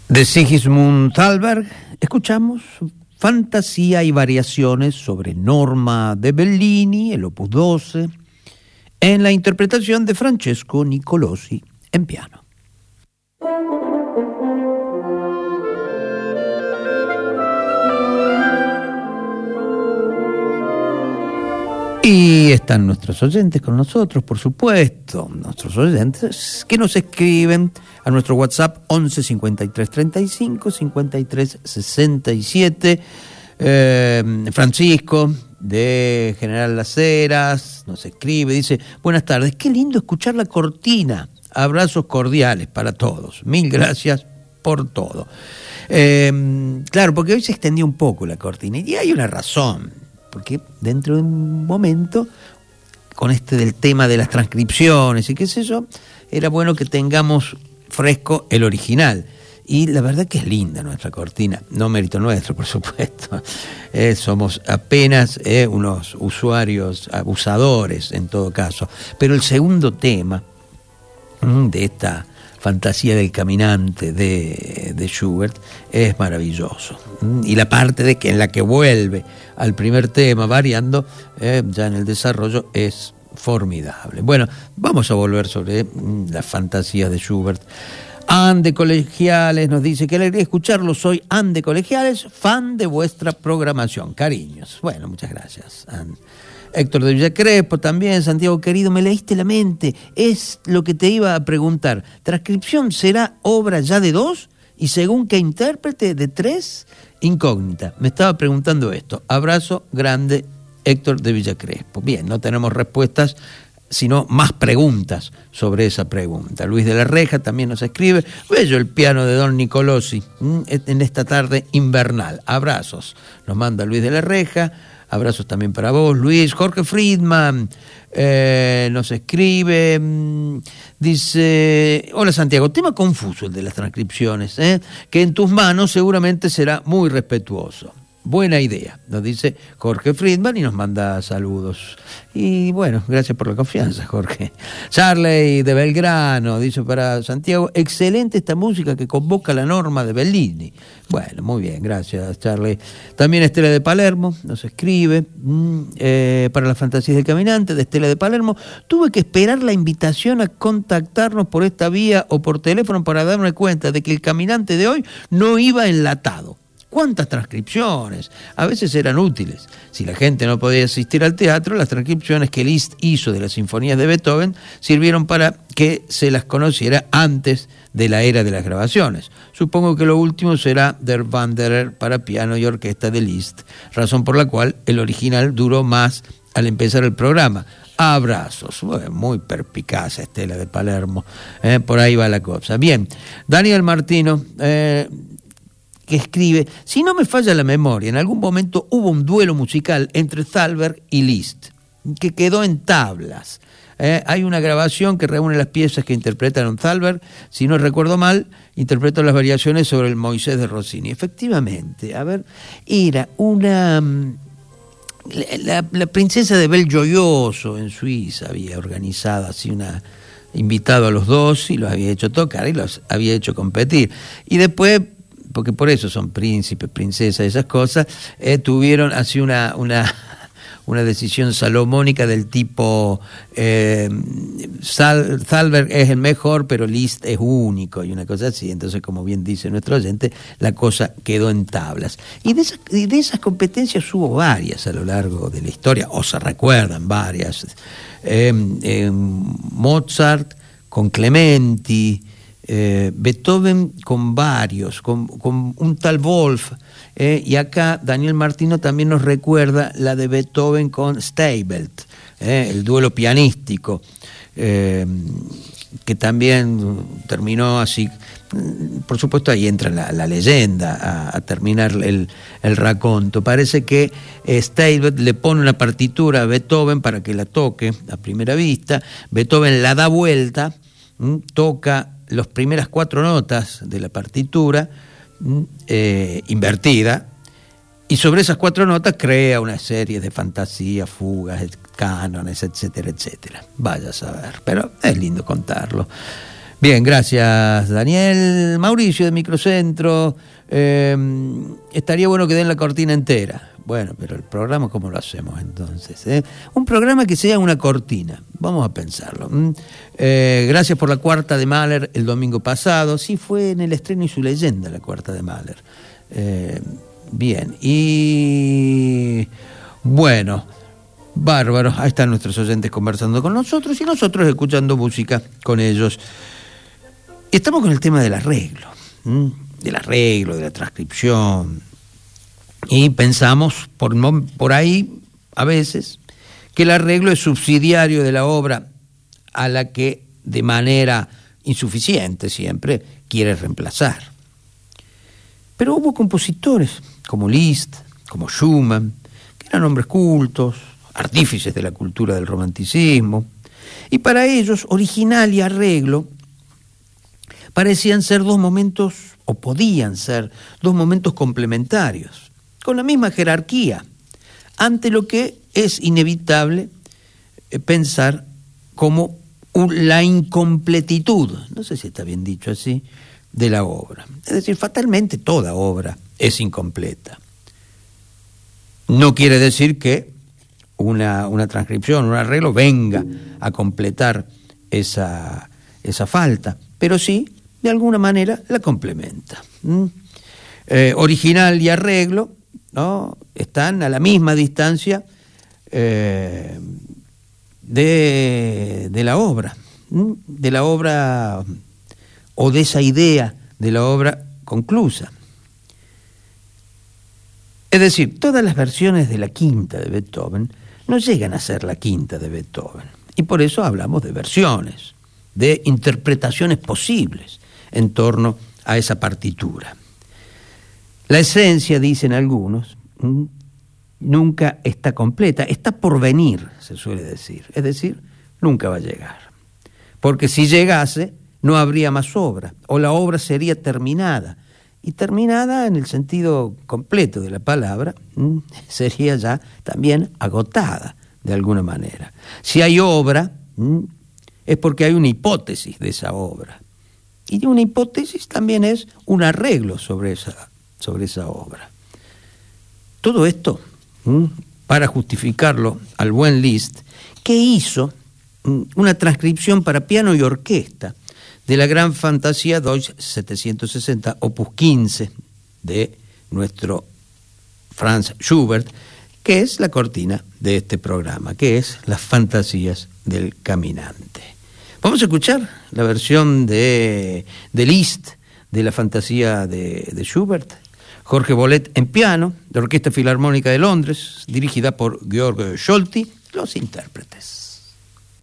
De Sigismund Thalberg escuchamos Fantasía y variaciones sobre Norma de Bellini, el opus 12, en la interpretación de Francesco Nicolosi en piano. Y están nuestros oyentes con nosotros, por supuesto, nuestros oyentes que nos escriben a nuestro WhatsApp 11 53 35 53 67. Francisco de General Las Heras nos escribe, dice: buenas tardes, qué lindo escuchar la cortina, abrazos cordiales para todos, mil gracias por todo. Claro, porque hoy se extendió un poco la cortina y hay una razón, porque dentro de un momento, con del tema de las transcripciones y qué sé yo, era bueno que tengamos fresco el original. Y la verdad que es linda nuestra cortina, no mérito nuestro, por supuesto. Somos apenas unos usuarios abusadores en todo caso. Pero el segundo tema de esta Fantasía del Caminante de Schubert es maravilloso. Y la parte en la que vuelve al primer tema variando, ya en el desarrollo, es formidable. Bueno, vamos a volver sobre la fantasía de Schubert. Anne de Colegiales nos dice: qué alegría escucharlo, soy Anne de Colegiales, fan de vuestra programación, cariños. Bueno, muchas gracias, Anne. Héctor de Villa Crespo también: Santiago querido, me leíste la mente, es lo que te iba a preguntar. ¿Transcripción será obra ya de 2? ¿Y según qué intérprete de 3? Incógnita, me estaba preguntando esto. Abrazo grande, Héctor de Villa Crespo. Bien, no tenemos respuestas, sino más preguntas sobre esa pregunta. Luis de la Reja también nos escribe: bello el piano de Don Nicolosi en esta tarde invernal. Abrazos, nos manda Luis de la Reja. Abrazos también para vos, Luis. Jorge Friedman nos escribe, dice: hola Santiago, tema confuso el de las transcripciones, que en tus manos seguramente será muy respetuoso. Buena idea, nos dice Jorge Friedman y nos manda saludos. Y bueno, gracias por la confianza, Jorge. Charley de Belgrano dice para Santiago: excelente esta música que convoca la Norma de Bellini. Bueno, muy bien, gracias, Charley. También Estela de Palermo nos escribe para la Fantasía del Caminante de Estela de Palermo: tuve que esperar la invitación a contactarnos por esta vía o por teléfono para darme cuenta de que el Caminante de hoy no iba enlatado. ¿Cuántas transcripciones? A veces eran útiles. Si la gente no podía asistir al teatro, las transcripciones que Liszt hizo de las sinfonías de Beethoven sirvieron para que se las conociera antes de la era de las grabaciones. Supongo que lo último será Der Wanderer para piano y orquesta de Liszt, razón por la cual el original duró más al empezar el programa. Abrazos. Bueno, muy perspicaz Estela de Palermo. Por ahí va la cosa. Bien, Daniel Martino que escribe: si no me falla la memoria, en algún momento hubo un duelo musical entre Thalberg y Liszt, que quedó en tablas. Hay una grabación que reúne las piezas que interpretaron Thalberg. Si no recuerdo mal, interpretó las variaciones sobre el Moisés de Rossini. Efectivamente, a ver, era una... La princesa de Belgioioso en Suiza había organizado así invitado a los dos y los había hecho tocar y los había hecho competir. Y después, porque por eso son príncipes, princesas, esas cosas, tuvieron así una decisión salomónica del tipo Thalberg es el mejor, pero Liszt es único, y una cosa así. Entonces, como bien dice nuestro oyente, la cosa quedó en tablas. Y de esas competencias hubo varias a lo largo de la historia, o se recuerdan varias. Mozart con Clementi, Beethoven con varios, con un tal Wolf, y acá Daniel Martino también nos recuerda la de Beethoven con Steibelt, el duelo pianístico, que también terminó así. Por supuesto, ahí entra la leyenda a terminar el raconto. Parece que Steibelt le pone una partitura a Beethoven para que la toque a primera vista. Beethoven la da vuelta, toca las primeras 4 notas de la partitura invertida, y sobre esas 4 notas crea una serie de fantasías, fugas, cánones, etcétera, etcétera. Vaya a saber, pero es lindo contarlo. Bien, gracias Daniel. Mauricio de Microcentro, estaría bueno que den la cortina entera. Bueno, pero el programa, ¿cómo lo hacemos entonces? Un programa que sea una cortina, vamos a pensarlo. Gracias por la cuarta de Mahler el domingo pasado. Sí, fue en el estreno y su leyenda la cuarta de Mahler. Bien, y bueno, bárbaro, ahí están nuestros oyentes conversando con nosotros y nosotros escuchando música con ellos. Estamos con el tema del arreglo, de la transcripción, y pensamos por ahí a veces que el arreglo es subsidiario de la obra a la que de manera insuficiente siempre quiere reemplazar. Pero hubo compositores como Liszt, como Schumann, que eran hombres cultos, artífices de la cultura del romanticismo, y para ellos original y arreglo parecían ser dos momentos, o podían ser dos momentos complementarios, con la misma jerarquía, ante lo que es inevitable pensar como la incompletitud, no sé si está bien dicho así, de la obra. Es decir, fatalmente toda obra es incompleta. No quiere decir que una transcripción, un arreglo venga a completar esa falta, pero sí, de alguna manera, la complementa. Original y arreglo, ¿no?, están a la misma distancia de la obra, o de esa idea de la obra conclusa. Es decir, todas las versiones de la quinta de Beethoven no llegan a ser la quinta de Beethoven, y por eso hablamos de versiones, de interpretaciones posibles en torno a esa partitura. La esencia, dicen algunos, nunca está completa, está por venir, se suele decir. Es decir, nunca va a llegar. Porque si llegase, no habría más obra, o la obra sería terminada. Y terminada en el sentido completo de la palabra, sería ya también agotada, de alguna manera. Si hay obra, es porque hay una hipótesis de esa obra. Y una hipótesis también es un arreglo sobre esa obra. Todo esto para justificarlo al buen Liszt, que hizo una transcripción para piano y orquesta de la gran fantasía Deutsch 760, opus 15, de nuestro Franz Schubert, que es la cortina de este programa, que es Las fantasías del caminante. Vamos a escuchar la versión de Liszt de la fantasía de Schubert. Jorge Bolet en piano, de Orquesta Filarmónica de Londres, dirigida por Georg Scholti, los intérpretes.